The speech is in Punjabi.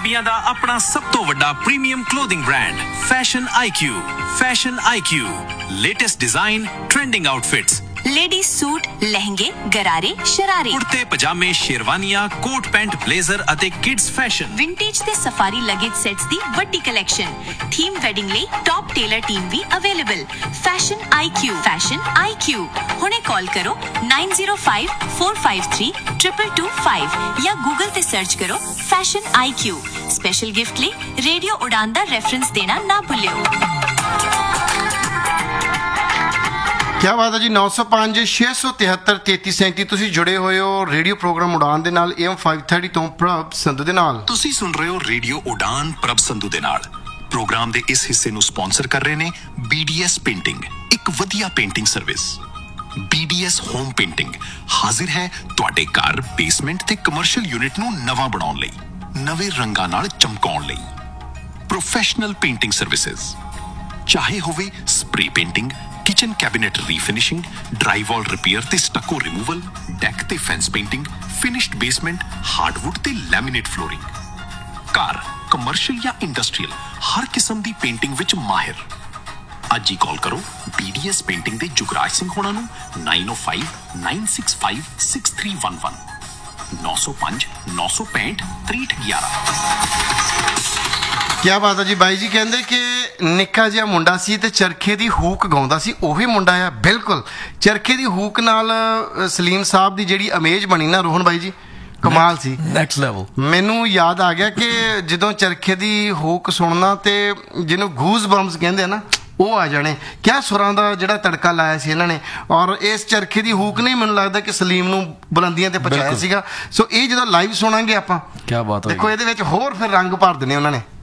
ਪੰਜਾਬੀਆਂ ਦਾ ਆਪਣਾ ਸਭ ਤੋਂ ਵੱਡਾ premium clothing brand fashion IQ. Fashion IQ, latest design, trending outfits, ladies suit, लहंगे, गरारे, शरारे, कुर्ते पजामे, शेरवानियां, कोट पैंट, ब्लेजर ਅਤੇ किड्स फैशन, विंटेज ते सफारी लगेज सेट्स दी वड्डी कलेक्शन, थीम वेडिंग ਲਈ टॉप टेलर टीम भी अवेलेबल। फैशन आईक्यू ਹੁਣੇ कॉल करो 9054532225 या गूगल ते सर्च करो फैशन आईक्यू। स्पेशल गिफ्ट ਲਈ रेडियो उड़ान दा रेफरेंस देना ना भूलियो। क्या बात है जी। 905 673 3337 ਤੁਸੀਂ ਜੁੜੇ ਹੋਏ ਹੋ ਰੇਡੀਓ ਪ੍ਰੋਗਰਾਮ ਉਡਾਨ ਦੇ ਨਾਲ AM 530 ਤੋਂ ਪ੍ਰਭ ਸੰਧੂ ਦੇ ਨਾਲ। ਤੁਸੀਂ ਸੁਣ ਰਹੇ ਹੋ ਰੇਡੀਓ ਉਡਾਨ ਪ੍ਰਭ ਸੰਧੂ ਦੇ ਨਾਲ। ਪ੍ਰੋਗਰਾਮ ਦੇ ਇਸ ਹਿੱਸੇ ਨੂੰ ਸਪਾਂਸਰ ਕਰ ਰਹੇ ਨੇ BDS ਪੇਂਟਿੰਗ, ਇੱਕ ਵਧੀਆ painting service. BDS home painting ਹਾਜ਼ਰ ਹੈ ਤੁਹਾਡੇ ਘਰ, ਬੇਸਮੈਂਟ ਤੇ ਕਮਰਸ਼ੀਅਲ ਯੂਨਿਟ ਨੂੰ ਨਵਾਂ ਬਣਾਉਣ ਲਈ, ਨਵੇਂ ਰੰਗਾਂ ਨਾਲ ਚਮਕਾਉਣ ਲਈ। ਪ੍ਰੋਫੈਸ਼ਨਲ ਪੇਂਟਿੰਗ ਸਰਵਿਸਿਜ਼, ਚਾਹੇ ਹੋਵੇ spray painting, kitchen cabinet refinishing, drywall repair ते स्टको रिमूवल, डेक ते fence painting, finished basement, hardwood ते लैमीनेट फ्लोरिंग। कार, कमर्शियल या इंडस्ट्रीयल हर किस्म दी पेंटिंग विच माहिर। ਅੱਜ ਹੀ ਕਾਲ ਕਰੋ BDS ਪੇਂਟਿੰਗ ਦੇ ਜੁਗਰਾਜ ਸਿੰਘ ਹੋਣਾ ਨੂੰ 9059656311 905 965 6311। ਕੀ ਬਾਤ ਹੈ ਜੀ। ਬਾਈ ਜੀ ਕਹਿੰਦੇ ਕਿ ਨਿੱਕਾ ਜਿਹਾ ਮੁੰਡਾ ਸੀ ਤੇ ਚਰਖੇ ਦੀ ਹੂਕ ਗਾਉਂਦਾ ਸੀ, ਉਹੀ ਮੁੰਡਾ ਆ। ਬਿਲਕੁਲ ਚਰਖੇ ਦੀ ਹੂਕ ਨਾਲ ਸਲੀਮ ਸਾਹਿਬ ਦੀ ਜਿਹੜੀ ਇਮੇਜ ਬਣੀ ਨਾ ਰੋਹਨ ਬਾਈ ਜੀ, ਕਮਾਲ ਸੀ, ਨੈਕਸਟ ਲੈਵਲ। ਮੈਨੂੰ ਯਾਦ ਆ ਗਿਆ ਕਿ ਜਦੋਂ ਚਰਖੇ ਦੀ ਹੂਕ ਸੁਣਨਾ ਤੇ ਜਿਹਨੂੰ ਗੂਜ਼ ਬੰਬਸ ਕਹਿੰਦੇ ਆ ਨਾ, ਉਹ ਆ ਜਾਣੇ। ਕਿਆ ਸੁਰਾਂ ਦਾ ਜਿਹੜਾ ਤੜਕਾ ਲਾਇਆ ਸੀ ਇਹਨਾਂ ਨੇ। ਔਰ ਇਸ ਚਰਖੇ ਦੀ ਹੂਕ ਨੇ ਮੈਨੂੰ ਲੱਗਦਾ ਕਿ ਸਲੀਮ ਨੂੰ ਬੁਲੰਦੀਆਂ ਤੇ ਪਹੁੰਚਾਇਆ ਸੀਗਾ। ਸੋ ਇਹ ਜਦੋਂ ਲਾਈਵ ਸੁਣਾਂਗੇ ਆਪਾਂ, ਕੀ ਬਾਤ ਹੈ, ਦੇਖੋ ਇਹਦੇ ਵਿੱਚ ਹੋਰ ਫਿਰ ਰੰਗ ਭਰ ਦੇਣੇ ਉਹਨਾਂ ਨੇ।